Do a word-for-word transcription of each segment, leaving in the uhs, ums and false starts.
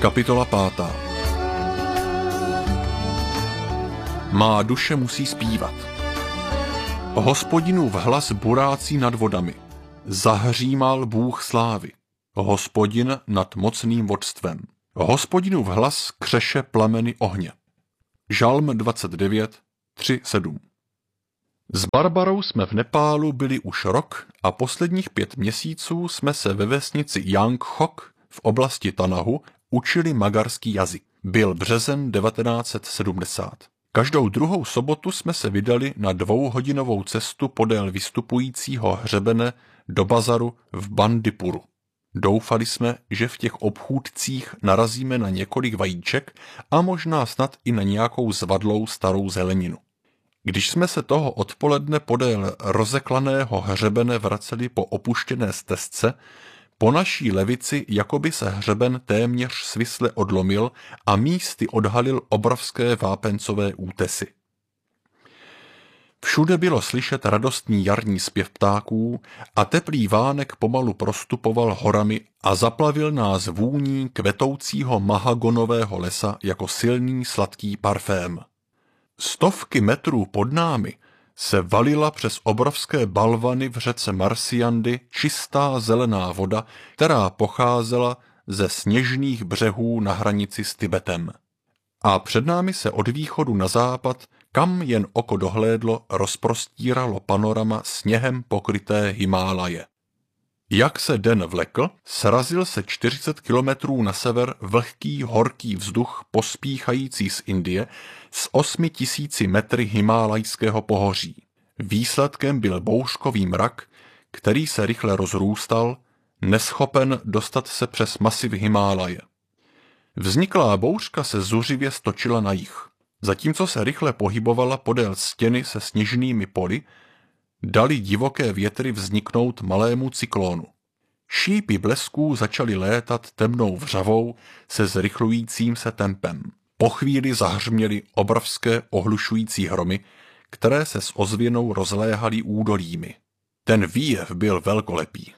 Kapitola pátá. Má duše musí zpívat. Hospodinův hlas burácí nad vodami. Zahřímal Bůh slávy. Hospodin nad mocným vodstvem. Hospodinův hlas křeše plameny ohně. Žalm dvacet devět, tři sedm. S Barbarou jsme v Nepálu byli už rok a posledních pět měsíců jsme se ve vesnici Jangchok v oblasti Tanahu učili magarský jazyk. Byl březen devatenáct set sedmdesát. Každou druhou sobotu jsme se vydali na dvouhodinovou cestu podél vystupujícího hřebene do bazaru v Bandipuru. Doufali jsme, že v těch obchůdcích narazíme na několik vajíček a možná snad i na nějakou zvadlou starou zeleninu. Když jsme se toho odpoledne podél rozeklaného hřebene vraceli po opuštěné stezce, po naší levici jakoby se hřeben téměř svisle odlomil a místy odhalil obrovské vápencové útesy. Všude bylo slyšet radostný jarní zpěv ptáků a teplý vánek pomalu prostupoval horami a zaplavil nás vůní kvetoucího mahagonového lesa jako silný sladký parfém. Stovky metrů pod námi se valila přes obrovské balvany v řece Marsiandy čistá zelená voda, která pocházela ze sněžných břehů na hranici s Tibetem. A před námi se od východu na západ, kam jen oko dohlédlo, rozprostíralo panorama sněhem pokryté Himálaje. Jak se den vlekl, srazil se čtyřicet kilometrů na sever vlhký horký vzduch pospíchající z Indie s osmi tisíci metry himálajského pohoří. Výsledkem byl bouřkový mrak, který se rychle rozrůstal, neschopen dostat se přes masiv Himálaje. Vzniklá bouřka se zuřivě stočila na jih. Zatímco se rychle pohybovala podél stěny se sněžnými poli, dali divoké větry vzniknout malému cyklónu. Šípy blesků začaly létat temnou vřavou se zrychlujícím se tempem. Po chvíli zahřměly obrovské ohlušující hromy, které se s ozvěnou rozléhaly údolími. Ten výjev byl velkolepý.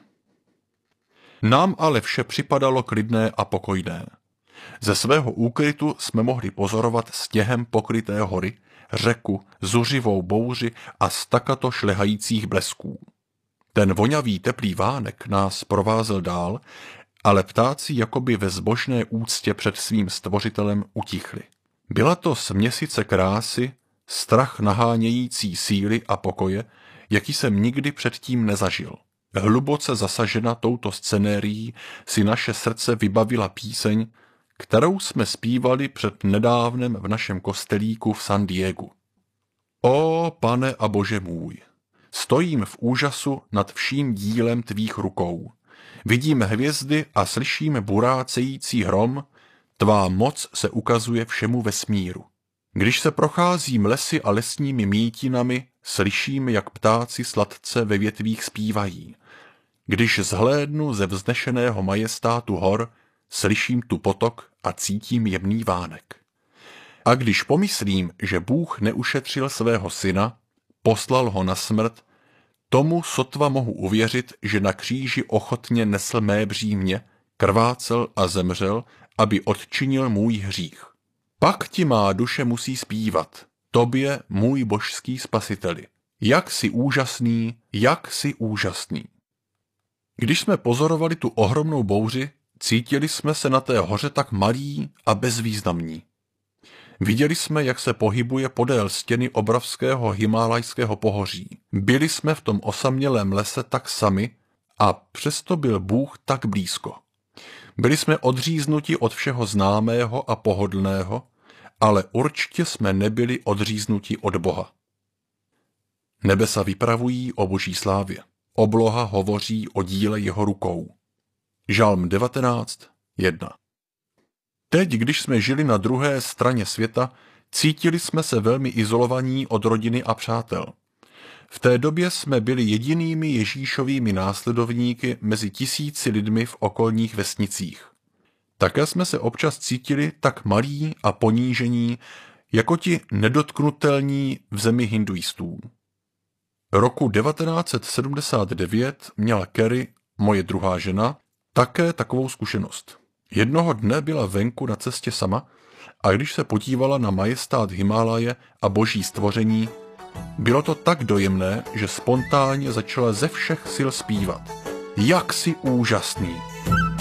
Nám ale vše připadalo klidné a pokojné. Ze svého úkrytu jsme mohli pozorovat sněhem pokryté hory, řeku, zuřivou bouři a stakato šlehajících blesků. Ten vonavý teplý vánek nás provázel dál, ale ptáci jakoby ve zbožné úctě před svým stvořitelem utichli. Byla to směsice krásy, strach nahánějící síly a pokoje, jaký jsem nikdy předtím nezažil. Hluboce zasažena touto scenérií si naše srdce vybavila píseň, kterou jsme zpívali před nedávnem v našem kostelíku v San Diegu. Ó, Pane a Bože můj, stojím v úžasu nad vším dílem tvých rukou. Vidím hvězdy a slyším burácející hrom, tvá moc se ukazuje všemu vesmíru. Když se procházím lesy a lesními mítinami, slyším, jak ptáci sladce ve větvích zpívají. Když zhlédnu ze vznešeného majestátu hor, slyším tu potok a cítím jemný vánek. A když pomyslím, že Bůh neušetřil svého syna, poslal ho na smrt, tomu sotva mohu uvěřit, že na kříži ochotně nesl mé břímě, krvácel a zemřel, aby odčinil můj hřích. Pak ti má duše musí zpívat, tobě, můj božský spasiteli. Jak jsi úžasný, jak jsi úžasný. Když jsme pozorovali tu ohromnou bouři, cítili jsme se na té hoře tak malí a bezvýznamní. Viděli jsme, jak se pohybuje podél stěny obrovského himálajského pohoří. Byli jsme v tom osamělém lese tak sami a přesto byl Bůh tak blízko. Byli jsme odříznuti od všeho známého a pohodlného, ale určitě jsme nebyli odříznuti od Boha. Nebesa vypravují o Boží slávě. Obloha hovoří o díle jeho rukou. Žalm devatenáct, jedna. Teď, když jsme žili na druhé straně světa, cítili jsme se velmi izolovaní od rodiny a přátel. V té době jsme byli jedinými Ježíšovými následovníky mezi tisíci lidmi v okolních vesnicích. Také jsme se občas cítili tak malí a ponížení, jako ti nedotknutelní v zemi hinduistů. Roku devatenáct set sedmdesát devět měla Carrie, moje druhá žena, také takovou zkušenost. Jednoho dne byla venku na cestě sama a když se podívala na majestát Himálaje a boží stvoření, bylo to tak dojemné, že spontánně začala ze všech sil zpívat. Jak jsi úžasný,